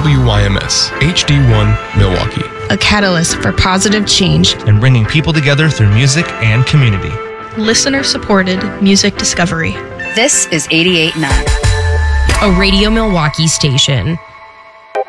WYMS HD1 Milwaukee. A catalyst for positive change and bringing people together through music and community. Listener-supported music discovery. This is 88.9. A Radio Milwaukee station.